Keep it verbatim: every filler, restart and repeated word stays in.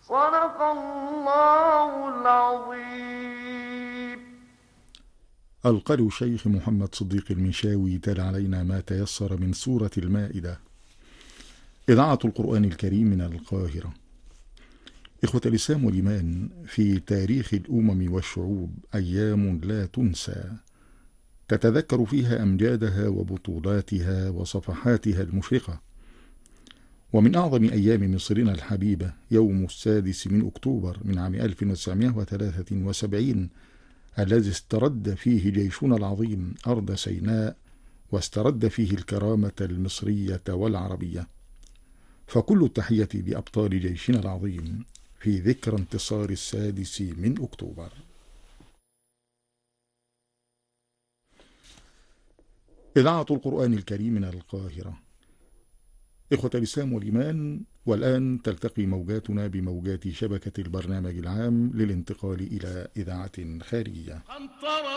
صدق الله العظيم. القارئ الشيخ محمد صديق المنشاوي تلا علينا ما تيسر من سورة المائدة. إذاعة القرآن الكريم من القاهرة. إخوة الإسلام والإيمان، في تاريخ الأمم والشعوب أيام لا تنسى، تتذكر فيها أمجادها وبطولاتها وصفحاتها المشرقة. ومن أعظم أيام مصرنا الحبيبة يوم السادس من أكتوبر من عام ألف وتسعمائة وثلاثة وسبعين، الذي استرد فيه جيشنا العظيم أرض سيناء، واسترد فيه الكرامة المصرية والعربية. فكل التحية بأبطال جيشنا العظيم في ذكرى انتصار السادس من أكتوبر. إذاعة القرآن الكريم من القاهرة. إخوة الإسلام والإيمان، والآن تلتقي موجاتنا بموجات شبكة البرنامج العام للانتقال إلى إذاعة خارجية.